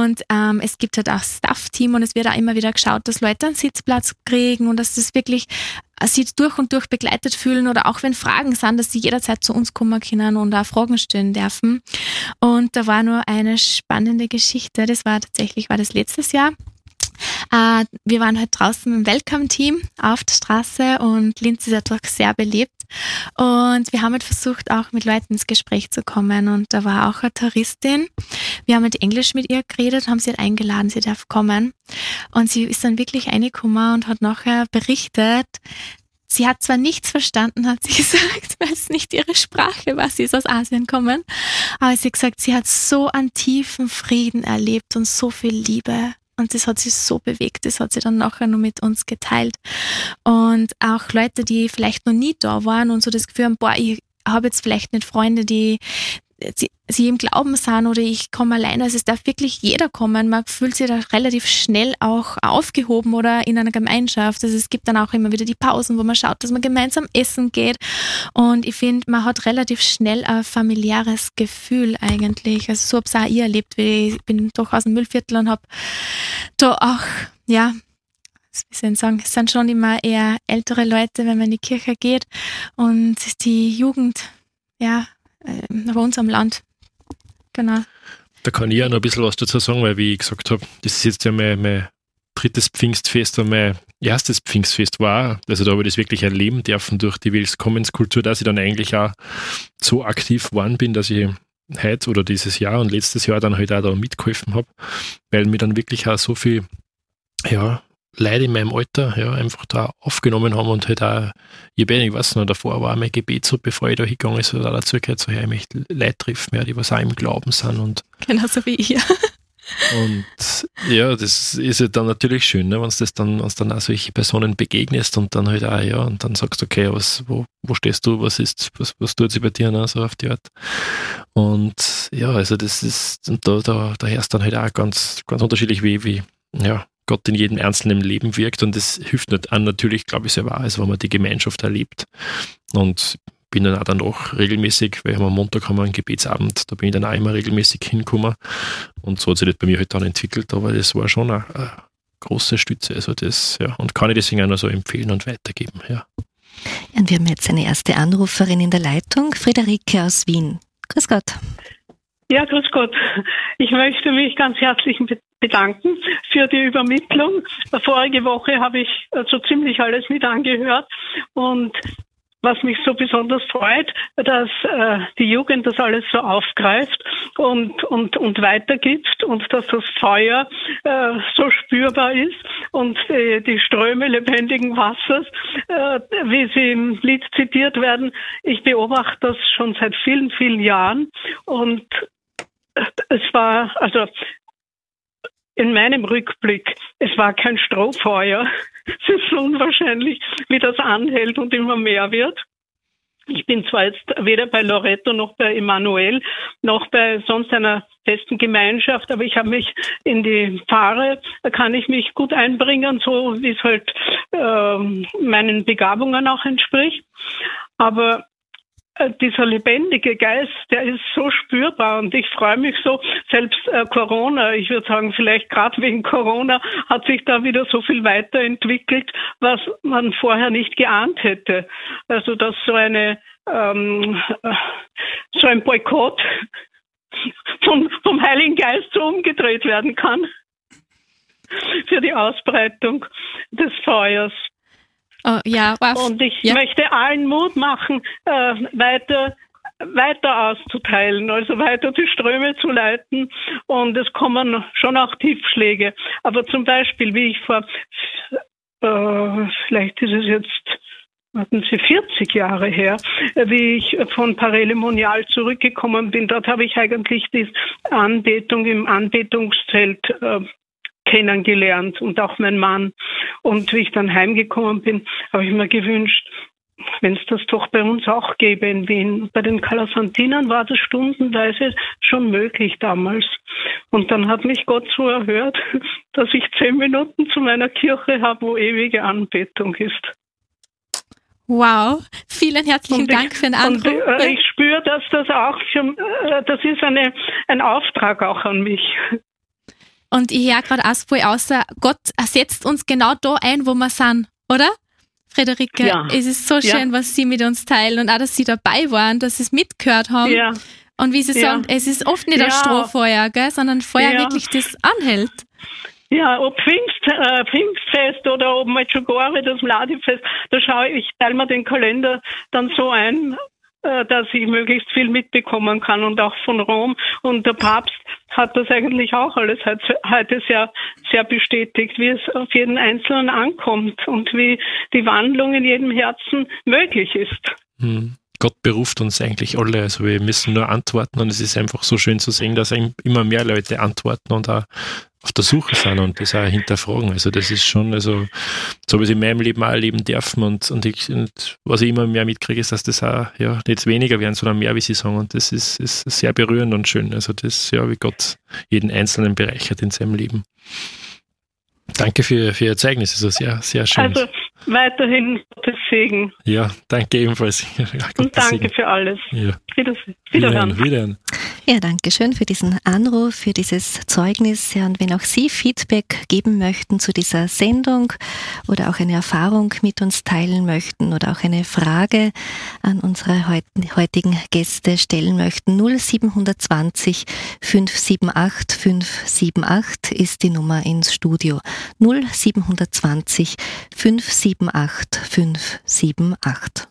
Und es gibt halt auch Staff-Team und es wird auch immer wieder geschaut, dass Leute einen Sitzplatz kriegen und dass das wirklich sie durch und durch begleitet fühlen oder auch wenn Fragen sind, dass sie jederzeit zu uns kommen können und auch Fragen stellen dürfen. Und da war nur eine spannende Geschichte, das war letztes Jahr. Wir waren halt draußen im Welcome-Team auf der Straße und Linz ist ja doch sehr beliebt und wir haben halt versucht auch mit Leuten ins Gespräch zu kommen und da war auch eine Touristin, wir haben halt Englisch mit ihr geredet, haben sie halt eingeladen, sie darf kommen und sie ist dann wirklich reingekommen und hat nachher berichtet, sie hat zwar nichts verstanden, hat sie gesagt, weil es nicht ihre Sprache war, sie ist aus Asien gekommen, aber sie hat gesagt, sie hat so einen tiefen Frieden erlebt und so viel Liebe. Und das hat sie so bewegt, das hat sie dann nachher noch mit uns geteilt. Und auch Leute, die vielleicht noch nie da waren und so das Gefühl haben, ich habe jetzt vielleicht nicht Freunde, die sie im Glauben sind oder ich komme alleine. Also es darf wirklich jeder kommen. Man fühlt sich da relativ schnell auch aufgehoben oder in einer Gemeinschaft. Also es gibt dann auch immer wieder die Pausen, wo man schaut, dass man gemeinsam essen geht. Und ich finde, man hat relativ schnell ein familiäres Gefühl eigentlich. Also so habe ich es auch ich erlebt, weil ich bin doch aus dem Müllviertel und habe da auch, ja, wie soll ich sagen, es sind schon immer eher ältere Leute, wenn man in die Kirche geht und die Jugend, ja, bei uns am Land. Genau. Da kann ich auch noch ein bisschen was dazu sagen, weil, wie ich gesagt habe, das ist jetzt ja mein drittes Pfingstfest und mein erstes Pfingstfest war. Also da habe ich das wirklich erleben dürfen durch die Willkommenskultur, dass ich dann eigentlich auch so aktiv geworden bin, dass ich heute oder dieses Jahr und letztes Jahr dann halt auch da mitgeholfen habe, weil mir dann wirklich auch so viel, ja, Leute in meinem Alter einfach da aufgenommen haben und halt auch, ich weiß noch, davor war mein Gebet so, bevor ich da hingegangen ist, oder dazu gehört so, ich möchte Leute treffen, die was auch im Glauben sind. Und genauso wie ich. Und ja, das ist ja dann natürlich schön, ne, wenn du dann auch solche Personen begegnest und dann halt auch, und dann sagst du, okay, wo stehst du, was tut sich bei dir, ne, so auf die Art. Und ja, also das ist, und da herrscht dann halt auch ganz, ganz unterschiedlich, wie Gott in jedem einzelnen Leben wirkt, und das hilft nicht an, natürlich, glaube ich, selber auch, also wenn man die Gemeinschaft erlebt. Und bin dann auch danach regelmäßig, weil am Montag haben wir einen Gebetsabend, da bin ich dann auch immer regelmäßig hingekommen, und so hat sich das bei mir halt dann entwickelt, aber das war schon eine große Stütze, also das, ja, und kann ich deswegen auch noch so empfehlen und weitergeben, ja. Und wir haben jetzt eine erste Anruferin in der Leitung, Friederike aus Wien. Grüß Gott. Ja, grüß Gott. Ich möchte mich ganz herzlich bedanken für die Übermittlung. Vorige Woche habe ich so ziemlich alles mit angehört, und was mich so besonders freut, dass die Jugend das alles so aufgreift und weitergibt, und dass das Feuer so spürbar ist und die Ströme lebendigen Wassers, wie sie im Lied zitiert werden. Ich beobachte das schon seit vielen, vielen Jahren, und es war, also in meinem Rückblick, es war kein Strohfeuer. Es ist unwahrscheinlich, wie das anhält und immer mehr wird. Ich bin zwar jetzt weder bei Loretto noch bei Emanuel noch bei sonst einer festen Gemeinschaft, aber ich habe mich in die Pfarre, da kann ich mich gut einbringen, so wie es halt meinen Begabungen auch entspricht. Aber dieser lebendige Geist, der ist so spürbar, und ich freue mich so, selbst Corona, ich würde sagen, vielleicht gerade wegen Corona hat sich da wieder so viel weiterentwickelt, was man vorher nicht geahnt hätte. Also dass so ein Boykott vom Heiligen Geist so umgedreht werden kann für die Ausbreitung des Feuers. Oh, ja, wow. Und ich möchte allen Mut machen, weiter auszuteilen, also weiter die Ströme zu leiten. Und es kommen schon auch Tiefschläge. Aber zum Beispiel, wie ich vielleicht ist es jetzt 40 Jahre her, wie ich von Parelemonial zurückgekommen bin. Dort habe ich eigentlich die Anbetung im Anbetungszelt kennengelernt, und auch mein Mann. Und wie ich dann heimgekommen bin, habe ich mir gewünscht, wenn es das doch bei uns auch gäbe in Wien. Bei den Kalasantinern war das stundenweise schon möglich damals. Und dann hat mich Gott so erhört, dass ich 10 Minuten zu meiner Kirche habe, wo ewige Anbetung ist. Wow, vielen herzlichen Dank für den Anruf. Und ich spüre, dass das auch schon, das ist ein Auftrag auch an mich. Und ich höre gerade auch so voll außer, Gott setzt uns genau da ein, wo wir sind, oder? Friederike, Ja. es ist so schön, was Sie mit uns teilen und auch, dass Sie dabei waren, dass Sie es mitgehört haben. Ja. Und wie Sie sagen, es ist oft nicht ein Strohfeuer, gell, sondern Feuer wirklich, das anhält. Ja, ob Pfingstfest oder ob Medjugorje, das Mladifest, da teile mir den Kalender dann so ein, dass ich möglichst viel mitbekommen kann und auch von Rom. Und der Papst hat das eigentlich auch alles heute sehr, sehr bestätigt, wie es auf jeden Einzelnen ankommt und wie die Wandlung in jedem Herzen möglich ist. Gott beruft uns eigentlich alle, also wir müssen nur antworten und es ist einfach so schön zu sehen, dass immer mehr Leute antworten und auch auf der Suche sind und das auch hinterfragen. Also das ist schon, also so habe ich es in meinem Leben auch erleben dürfen und was ich immer mehr mitkriege, ist, dass das auch nicht weniger werden, sondern mehr, wie Sie sagen, und das ist sehr berührend und schön. Also das, wie Gott jeden Einzelnen bereichert in seinem Leben. Danke für Ihr Zeugnis, also sehr, sehr schön. Also weiterhin Gottes Segen. Ja, danke ebenfalls. Ja, und danke Segen. für alles. Ja. Wiederhören. Ja, danke schön für diesen Anruf, für dieses Zeugnis. Ja, und wenn auch Sie Feedback geben möchten zu dieser Sendung oder auch eine Erfahrung mit uns teilen möchten oder auch eine Frage an unsere heutigen Gäste stellen möchten, 0720 578 578 ist die Nummer ins Studio. 0720 578 578.